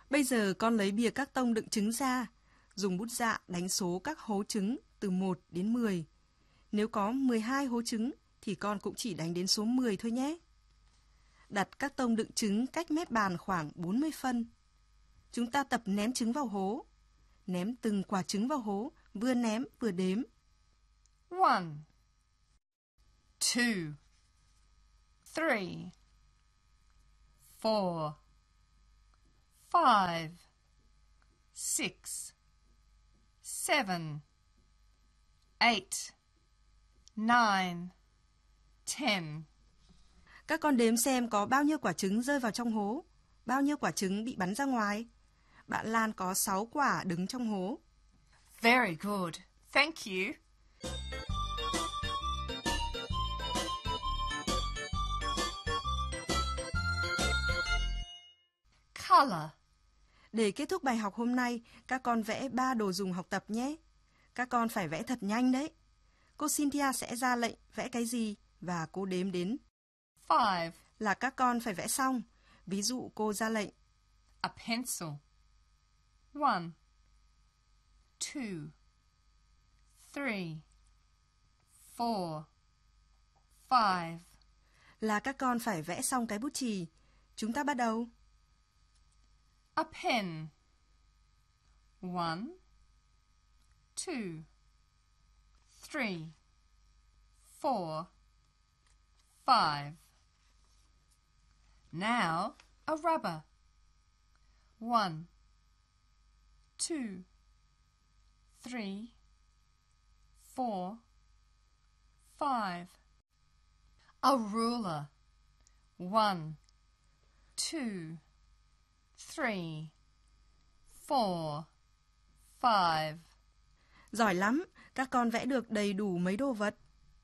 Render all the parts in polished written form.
Bây giờ con lấy bìa các tông đựng trứng ra, dùng bút dạ đánh số các hố trứng từ 1 đến 10. Nếu có 12 hố trứng thì con cũng chỉ đánh đến số 10 thôi nhé. Đặt các tông đựng trứng cách mép bàn khoảng 40 phân. Chúng ta tập ném trứng vào hố. Ném từng quả trứng vào hố, vừa ném vừa đếm. 1, 2, 3, 4, 5, 6, 7, 8, 9, 10. Các con đếm xem có bao nhiêu quả trứng rơi vào trong hố, bao nhiêu quả trứng bị bắn ra ngoài. Bạn Lan có 6 quả đứng trong hố. Very good. Thank you. Color. Để kết thúc bài học hôm nay, các con vẽ 3 đồ dùng học tập nhé. Các con phải vẽ thật nhanh đấy. Cô Cynthia sẽ ra lệnh vẽ cái gì và cô đếm đến 5. là các con phải vẽ xong. Ví dụ cô ra lệnh A pencil. 1, 2, 3, 4, 5. là các con phải vẽ xong cái bút chì. Chúng ta bắt đầu. A pen. 1, 2, 3, 4, 5. Now a rubber. 1, 2, 3, 4, 5. A ruler. 1, 2, 3, 4, 5. Giỏi lắm, các con vẽ được đầy đủ mấy đồ vật.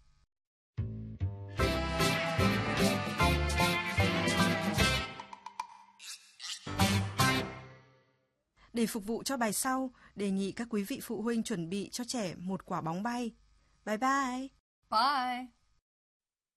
Để phục vụ cho bài sau, đề nghị các quý vị phụ huynh chuẩn bị cho trẻ một quả bóng bay. Bye bye! Bye!